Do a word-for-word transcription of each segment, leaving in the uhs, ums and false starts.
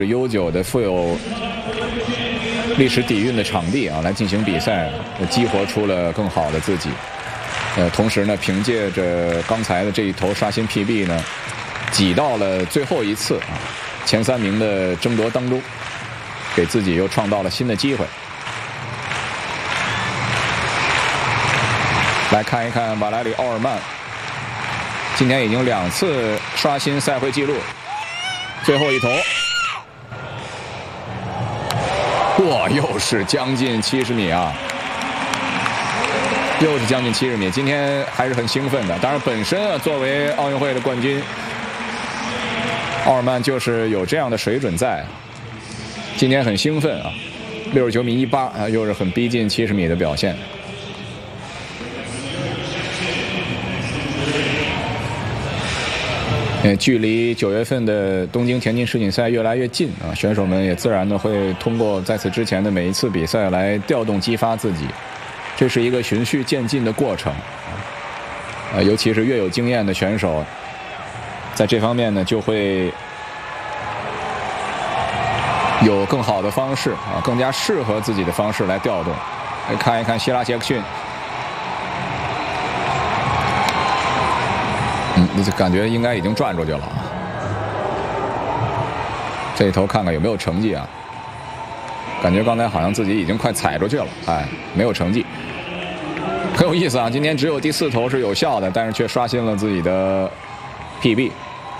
悠久的、富有历史底蕴的场地啊，来进行比赛，激活出了更好的自己。呃，同时呢，凭借着刚才的这一头刷新 P B 呢，挤到了最后一次啊前三名的争夺当中，给自己又创造了新的机会。来看一看瓦莱里·奥尔曼，今天已经两次刷新赛会纪录，最后一头。哇，又是将近七十米啊！又是将近七十米，今天还是很兴奋的。当然，本身啊，作为奥运会的冠军，奥尔曼就是有这样的水准在。今天很兴奋啊，六十九米一八啊，又是很逼近七十米的表现。呃，距离九月份的东京田径世锦赛越来越近啊，选手们也自然的会通过在此之前的每一次比赛来调动激发自己，这是一个循序渐进的过程。呃，尤其是越有经验的选手，在这方面呢就会有更好的方式啊，更加适合自己的方式来调动。来看一看希拉杰克逊。嗯，你就感觉应该已经转出去了。这一头看看有没有成绩啊？感觉刚才好像自己已经快踩出去了，哎，没有成绩，很有意思啊！今天只有第四头是有效的，但是却刷新了自己的 P B，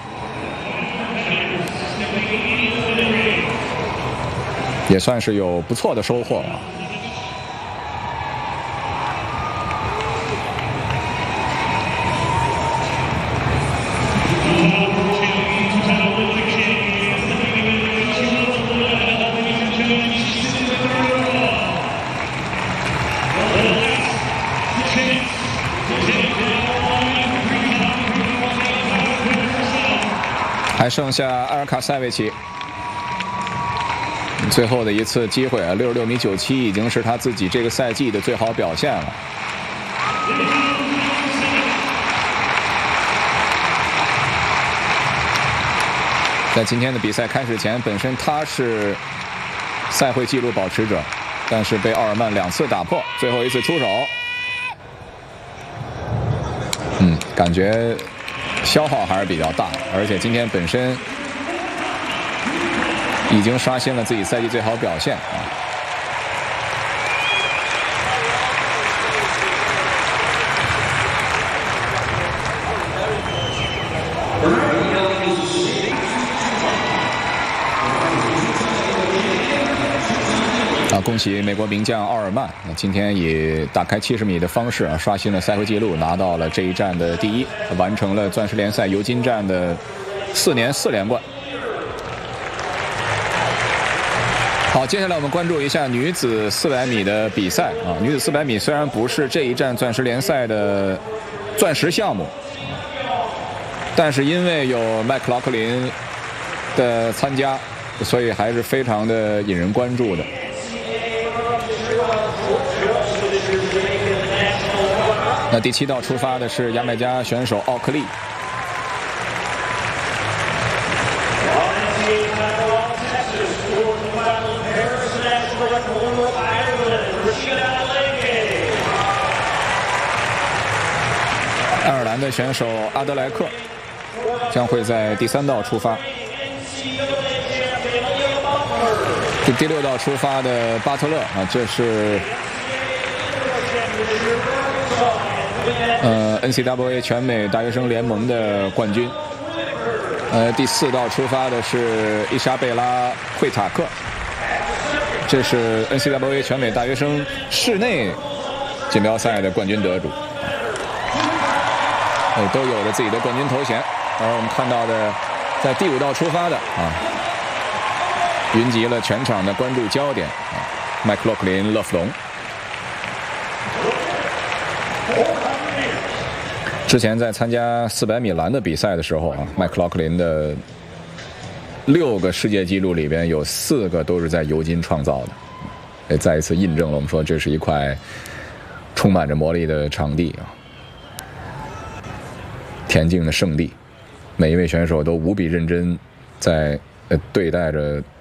也算是有不错的收获啊。还剩下埃尔卡塞维奇最后的一次机会啊，六十六米九七已经是他自己这个赛季的最好表现了。在今天的比赛开始前，本身他是赛会纪录保持者，但是被奥尔曼两次打破，最后一次出手，嗯，感觉消耗还是比较大，而且今天本身已经刷新了自己赛季最好表现啊。啊，恭喜美国名将奥尔曼，今天以打开七十米的方式啊，刷新了赛会纪录，拿到了这一站的第一，完成了钻石联赛尤金站的四年四连冠。好，接下来我们关注一下女子四百米的比赛啊。女子四百米虽然不是这一站钻石联赛的钻石项目，但是因为有麦克劳克林的参加，所以还是非常的引人关注的。那第七道出发的是牙买加选手奥克利。爱尔兰的选手阿德莱克将会在第三道出发。第第六道出发的巴特勒啊，这是呃 N C A A 全美大学生联盟的冠军。呃，第四道出发的是伊莎贝拉·惠塔克，这是 N C A A 全美大学生室内锦标赛的冠军得主，呃，都有了自己的冠军头衔。而我们看到的，在第五道出发的啊，云集了全场的关注焦点啊，麦克洛克林·勒弗隆。之前在参加四百米栏的比赛的时候啊，麦克劳克林的六个世界纪录里边有四个都是在尤金创造的，也再一次印证了我们说这是一块充满着魔力的场地啊，田径的圣地，每一位选手都无比认真，在呃对待着